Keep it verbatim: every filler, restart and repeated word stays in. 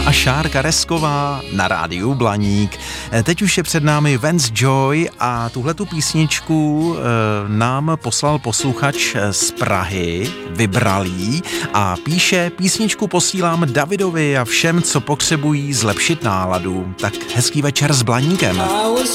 a Šárka Resková na rádiu Blaník. Teď už je před námi Vance Joy a tuhletu písničku nám poslal posluchač z Prahy, vybral jí a píše: písničku posílám Davidovi a všem, co potřebují zlepšit náladu. Tak hezký večer s Blaníkem.